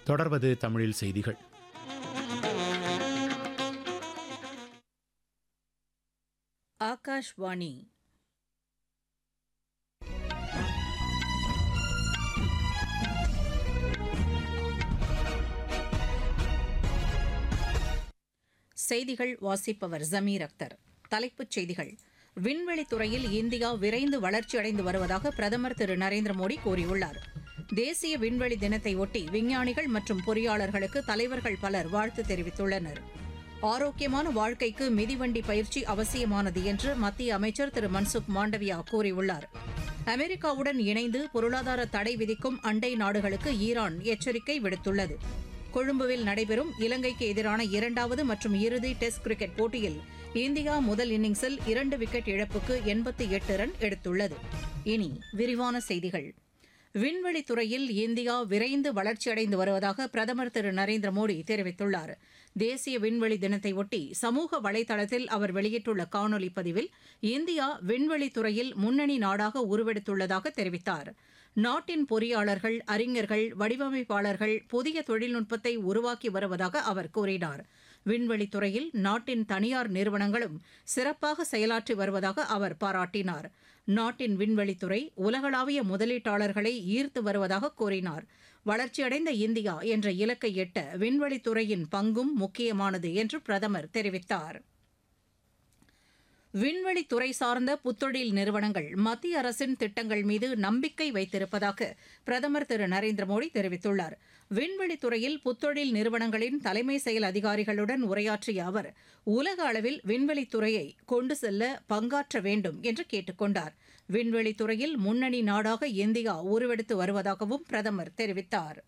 தொடர்வது தமிழில் செய்திகள். ஆகாஷ்வாணி. செய்திகள் வாசிப்பவர் ஜமீர் அக்தர். தலைப்புச் செய்திகள். விண்வெளித்துறையில் இந்தியா விரைந்து வளர்ச்சியடைந்து வருவதாக பிரதமர் திரு நரேந்திர மோடி கூறியுள்ளார். தேசிய விண்வெளி தினத்தை ஒட்டி விஞ்ஞானிகள் மற்றும் பொறியாளர்களுக்கு தலைவர்கள் பலர் வாழ்த்து தெரிவித்துள்ளனர். ஆரோக்கியமான வாழ்க்கைக்கு மிதிவண்டி பயிற்சி அவசியமானது என்று மத்திய அமைச்சர் திரு மன்சுக் மாண்டவியா கூறியுள்ளார். அமெரிக்காவுடன் இணைந்து பொருளாதார தடை விதிக்கும் அண்டை நாடுகளுக்கு ஈரான் எச்சரிக்கை விடுத்துள்ளது. கொழும்புவில் நடைபெறும் இலங்கைக்கு எதிரான இரண்டாவது மற்றும் இறுதி டெஸ்ட் கிரிக்கெட் போட்டியில் இந்தியா முதல் இன்னிங்ஸில் 2 விக்கெட் இழப்புக்கு 88 ரன் எடுத்துள்ளது. இனி விரிவான செய்திகள். விண்வெளித்துறையில் இந்தியா விரைந்து வளர்ச்சியடைந்து வருவதாக பிரதமர் திரு நரேந்திர மோடி தெரிவித்துள்ளார். தேசிய விண்வெளி தினத்தை ஒட்டி சமூக வலைதளத்தில் அவர் வெளியிட்டுள்ள காணொலி பதிவில் இந்தியா விண்வெளித்துறையில் முன்னணி நாடாக உருவெடுத்துள்ளதாக தெரிவித்தார். நாட்டின் பொறியாளர்கள், அறிஞர்கள், வடிவமைப்பாளர்கள் புதிய தொழில்நுட்பத்தை உருவாக்கி வருவதாக அவர் கூறினார். விண்வெளித்துறையில் நாட்டின் தனியார் நிறுவனங்களும் சிறப்பாக செயலாற்றி வருவதாக அவர் பாராட்டினார். நாட்டின் விண்வெளித்துறை உலகளாவிய முதலீட்டாளர்களை ஈர்த்து வருவதாக கூறினார். வளர்ச்சியடைந்த இந்தியா என்ற இலக்கை எட்ட விண்வெளித்துறையின் பங்கும் முக்கியமானது என்று பிரதமர் தெரிவித்தார். விண்வெளித்துறை சார்ந்த புத்தொழில் நிறுவனங்கள் மத்திய அரசின் திட்டங்கள் மீது நம்பிக்கை வைத்திருப்பதாக பிரதமர் திரு நரேந்திர மோடி தெரிவித்துள்ளார். விண்வெளித்துறையில் புத்தொழில் நிறுவனங்களின் தலைமை செயல் அதிகாரிகளுடன் உரையாற்றிய அவர் உலக அளவில் விண்வெளித்துறையை கொண்டு செல்ல பங்காற்ற வேண்டும் என்று கேட்டுக் கொண்டார். விண்வெளித்துறையில் முன்னணி நாடாக இந்தியா உருவெடுத்து வருவதாகவும் பிரதமர் தெரிவித்தார்.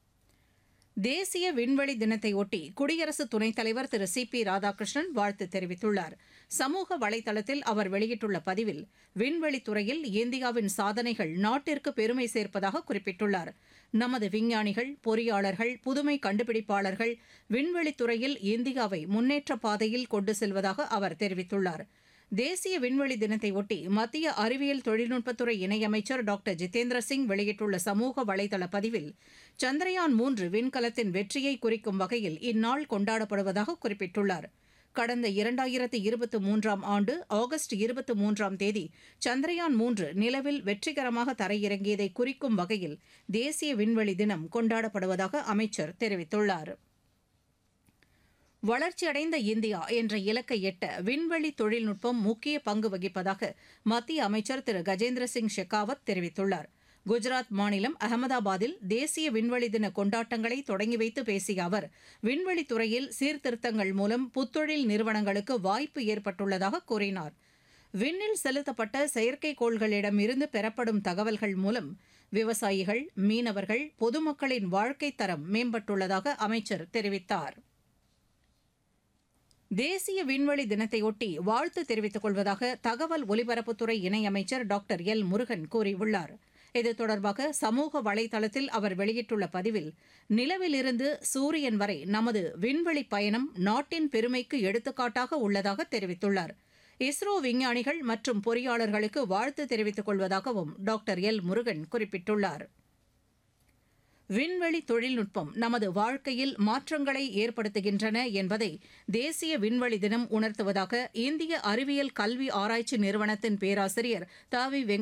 தேசிய விண்வெளி தினத்தையொட்டி குடியரசு துணைத் தலைவர் திரு சி.பி. ராதாகிருஷ்ணன் வாழ்த்து தெரிவித்துள்ளார். சமூக வலைதளத்தில் அவர் வெளியிட்டுள்ள பதிவில் விண்வெளித்துறையில் இந்தியாவின் சாதனைகள் நாட்டிற்கு பெருமை சேர்ப்பதாக குறிப்பிட்டுள்ளார். நமது விஞ்ஞானிகள், பொறியாளர்கள், புதுமை கண்டுபிடிப்பாளர்கள் விண்வெளித்துறையில் இந்தியாவை முன்னேற்ற பாதையில் கொண்டு செல்வதாக அவர் தெரிவித்துள்ளார். தேசிய விண்வெளி தினத்தை ஒட்டி மத்திய அறிவியல் தொழில்நுட்பத்துறை இணையமைச்சர் டாக்டர் ஜிதேந்திர சிங் வெளியிட்டுள்ள சமூக வலைதள பதிவில் சந்திரயான் 3 விண்கலத்தின் வெற்றியை குறிக்கும் வகையில் இந்நாள் கொண்டாடப்படுவதாக குறிப்பிட்டுள்ளார். கடந்த 2023ஆம் ஆண்டு ஆகஸ்ட் 23ஆம் தேதி சந்திரயான் 3 நிலவில் வெற்றிகரமாக தரையிறங்கியதை குறிக்கும் வகையில் தேசிய விண்வெளி தினம் கொண்டாடப்படுவதாக அமைச்சர் தெரிவித்துள்ளார். வளர்ச்சியடைந்த இந்தியா என்ற இலக்கை எட்ட விண்வெளி தொழில்நுட்பம் முக்கிய பங்கு வகிப்பதாக மத்திய அமைச்சர் திரு கஜேந்திர சிங் ஷெகாவத் தெரிவித்துள்ளார். குஜராத் மாநிலம் அகமதாபாத்தில் தேசிய விண்வெளி தின கொண்டாட்டங்களை தொடங்கி வைத்து பேசிய அவர் விண்வெளித்துறையில் சீர்திருத்தங்கள் மூலம் புத்தொழில் நிறுவனங்களுக்கு வாய்ப்பு ஏற்பட்டுள்ளதாக கூறினார். விண்ணில் செலுத்தப்பட்ட செயற்கைக்கோள்களிடமிருந்து பெறப்படும் தகவல்கள் மூலம் விவசாயிகள், மீனவர்கள், பொதுமக்களின் வாழ்க்கைத் தரம் மேம்பட்டுள்ளதாக அமைச்சர் தெரிவித்தார். தேசிய விண்வெளி தினத்தையொட்டி வாழ்த்து தெரிவித்துக் கொள்வதாக தகவல் ஒலிபரப்புத்துறை இணையமைச்சர் டாக்டர் எல் முருகன் கூறியுள்ளார். இது தொடர்பாக சமூக வலைதளத்தில் அவர் வெளியிட்டுள்ள பதிவில் நிலவிலிருந்து சூரியன் வரை நமது விண்வெளி பயணம் நாட்டின் பெருமைக்கு எடுத்துக்காட்டாக உள்ளதாக தெரிவித்துள்ளார். இஸ்ரோ விஞ்ஞானிகள் மற்றும் பொறியாளர்களுக்கு வாழ்த்து தெரிவித்துக் கொள்வதாகவும் டாக்டர் எல் முருகன் குறிப்பிட்டுள்ளார். விண்வெளி தொழில்நுட்பம் நமது வாழ்க்கையில் மாற்றங்களை ஏற்படுத்துகின்றன என்பதை தேசிய விண்வெளி தினம் உணர்த்துவதாக இந்திய அறிவியல் கல்வி ஆராய்ச்சி நிறுவனத்தின் பேராசிரியர் த.வி.